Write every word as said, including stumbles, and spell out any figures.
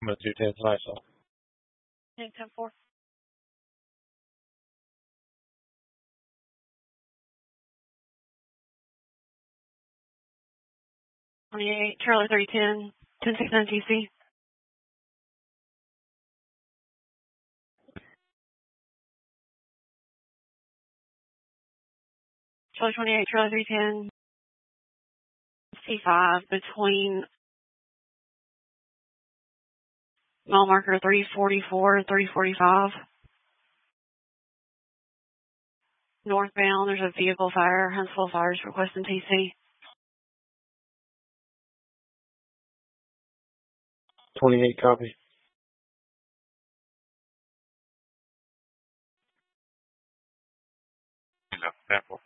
I'm going to do ten tonight, so. ten four. twenty-eight, Charlie three ten, ten six nine T C. Charlie twenty-eight, Charlie three ten, C five between mile marker three forty-four and three forty-five. Northbound, there's a vehicle fire. Huntsville Fire's requesting T C. twenty-eight, copy. He's up, ten four.